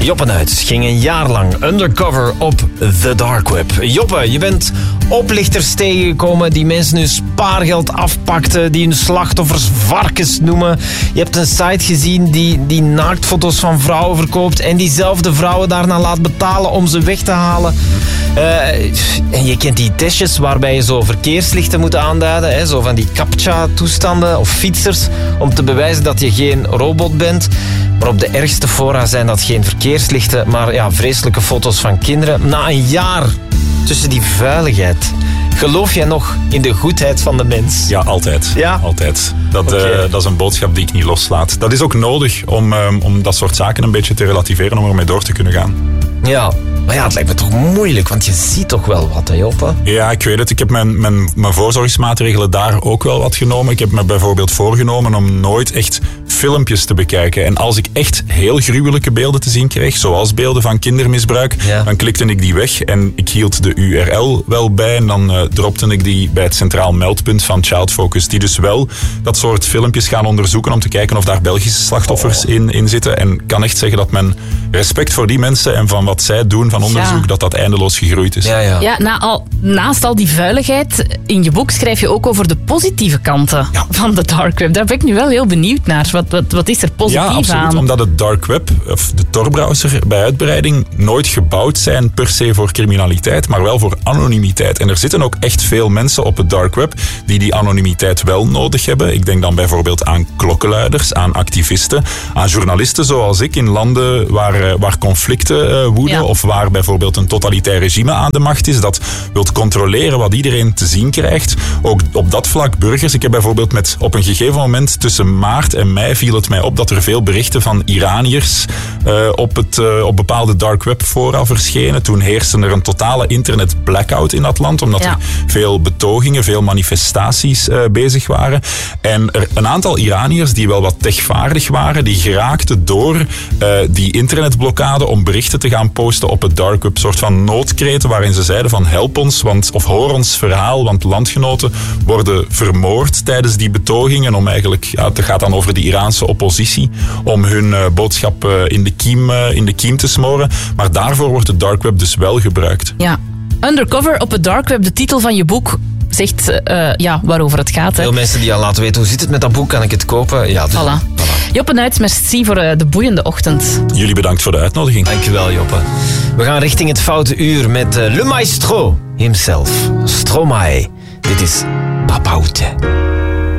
Joppe Nuits ging een jaar lang undercover op The Dark Web. Joppe, je bent oplichters tegengekomen die mensen hun spaargeld afpakten, die hun slachtoffers varkens noemen. Je hebt een site gezien die naaktfoto's van vrouwen verkoopt en diezelfde vrouwen daarna laat betalen om ze weg te halen. En je kent die testjes waarbij je zo verkeerslichten moet aanduiden, hè, zo van die CAPTCHA-toestanden of fietsers, om te bewijzen dat je geen robot bent. Maar op de ergste fora zijn dat geen verkeerslichten, maar ja, vreselijke foto's van kinderen. Na een jaar tussen die vuiligheid, geloof jij nog in de goedheid van de mens? Ja, altijd. Ja? Altijd. Dat is een boodschap die ik niet loslaat. Dat is ook nodig om dat soort zaken een beetje te relativeren, om ermee door te kunnen gaan. Ja, maar ja, het lijkt me toch moeilijk, want je ziet toch wel wat, hè, Joppe? Ja, ik weet het. Ik heb mijn voorzorgsmaatregelen daar ook wel wat genomen. Ik heb me bijvoorbeeld voorgenomen om nooit echt filmpjes te bekijken. En als ik echt heel gruwelijke beelden te zien kreeg, zoals beelden van kindermisbruik, dan klikte ik die weg en ik hield de URL wel bij en dan dropte ik die bij het centraal meldpunt van Child Focus, die dus wel dat soort filmpjes gaan onderzoeken om te kijken of daar Belgische slachtoffers in zitten. En ik kan echt zeggen dat mijn respect voor die mensen en van wat zij doen van onderzoek, dat eindeloos gegroeid is. Naast al die vuiligheid, in je boek schrijf je ook over de positieve kanten van de dark web. Daar ben ik nu wel heel benieuwd naar. Wat is er positief aan? Ja, absoluut. Omdat het dark web, of de Tor-browser bij uitbreiding, nooit gebouwd zijn per se voor criminaliteit, maar wel voor anonimiteit. En er zitten ook echt veel mensen op het dark web die anonimiteit wel nodig hebben. Ik denk dan bijvoorbeeld aan klokkenluiders, aan activisten, aan journalisten zoals ik in landen waar conflicten woeden of waar bijvoorbeeld een totalitair regime aan de macht is, dat wilt controleren wat iedereen te zien krijgt. Ook op dat vlak burgers. Ik heb bijvoorbeeld op een gegeven moment tussen maart en mei viel het mij op dat er veel berichten van Iraniërs op bepaalde dark web fora verschenen. Toen heerste er een totale internet blackout in dat land, omdat er veel betogingen, veel manifestaties bezig waren. En een aantal Iraniërs die wel wat techvaardig waren, die geraakten door die internetblokkade om berichten te gaan posten op het dark web. Een soort van noodkreten waarin ze zeiden van help ons, of hoor ons verhaal, want landgenoten worden vermoord tijdens die betogingen om eigenlijk, het gaat dan over de Iraanse oppositie, om hun boodschap in de kiem te smoren. Maar daarvoor wordt het dark web dus wel gebruikt. Ja. Undercover op het dark web, de titel van je boek zegt waarover het gaat. Hè. Veel mensen die al laten weten, hoe zit het met dat boek, kan ik het kopen? Ja, dus, voilà. Joppe Nuits, merci voor de boeiende ochtend. Jullie bedankt voor de uitnodiging. Dankjewel, Joppe. We gaan richting het foute uur met Le Maestro himself, Stromae. Dit is Papaute.